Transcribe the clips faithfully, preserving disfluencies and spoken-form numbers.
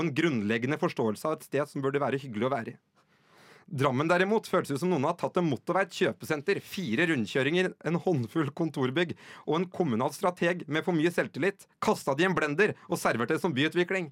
en grunnleggende forståelse av et sted som burde være hyggelig å være i. Drammen derimot føles ut som noen har tatt en motorvei, et kjøpesenter, fire rundkjøringer, en håndfull kontorbygg og en kommunal strateg med for mye selvtillit, kastet de en blender og serverte det som byutvikling.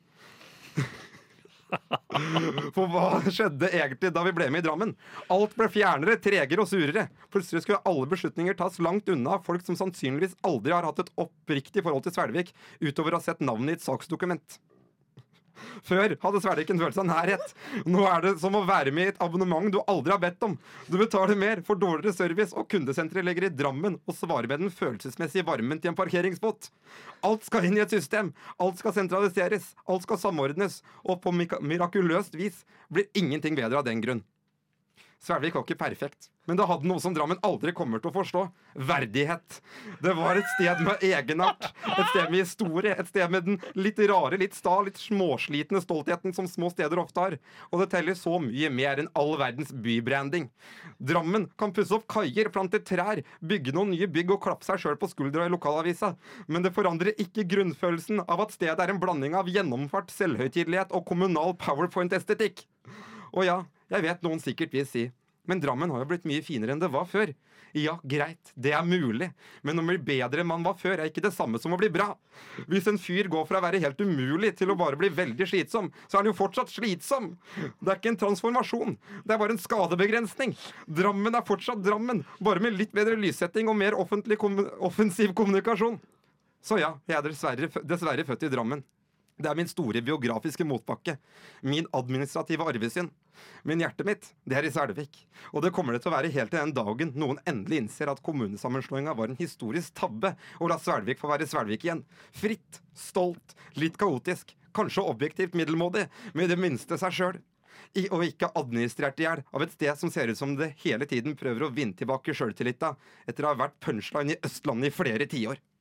For hva skjedde egentlig da vi ble med i Drammen? Alt ble fjernere, tregere og surere. Plutselig skulle alle beslutninger tas langt unna folk som sannsynligvis aldri har hatt et oppriktig forhold til Svelvik, utover å ha sett navnet i et saksdokument. Før hadde Svelvik en følelse av nærhet. Nå er det som å være med i et abonnement du aldri har bedt om. Du betaler mer for dårligere service, og kundesenteret ligger i Drammen og svarer med den følelsesmessige varmen til en parkeringsbåt. Alt skal inn i et system. Alt skal sentraliseres. Alt skal samordnes. Og på mirakuløst vis blir ingenting bedre av den grunn. Svelvik var ikke perfekt, men det hadde noe som Drammen aldri kommer til å forstå. Verdighet. Det var et sted med egenart, et sted med historie, et sted med den litt rare, litt sta, litt småslitne stoltheten som små steder ofte har. Og det teller så mye mer enn all verdens bybranding. Drammen kan pusse opp kaier, plante trær, bygge noen nye bygg og klappe seg selv på skuldra i lokalavisa. Men det forandrer ikke grunnfølelsen av at stedet er en blanding av gjennomfart, selvhøytidelighet og kommunal powerpoint-estetikk. Og ja, jeg vet noen sikkert vil si, men Drammen har jo blitt mye finere enn det var før. Ja, greit, det er mulig, men å bli bedre enn man var før er ikke det samme som å bli bra. Hvis en fyr går fra å være helt umulig til å bare bli veldig slitsom, så er han jo fortsatt slitsom. Det er ikke en transformasjon, det er bare en skadebegrensning. Drammen er fortsatt Drammen, bare med litt bedre lyssetting og mer offentlig kom- offensiv kommunikasjon. Så ja, jeg er dessverre, dessverre født i Drammen. Det er min store biografiske motbakke, min administrative arvesynd. Men hjertet mitt, det er i Svelvik. Og det kommer det til å være helt til den dagen noen endelig innser at kommunesammenslåinga var en historisk tabbe, og la Svelvik få være Svelvik igjen. Fritt, stolt, litt kaotisk, kanskje objektivt middelmådig, med det minste seg sjøl. Og ikke administrert i hjel av et sted som ser ut som det hele tiden prøver å vinne tilbake sjøltillita etter å ha vært punchline i Østlandet i flere tiår.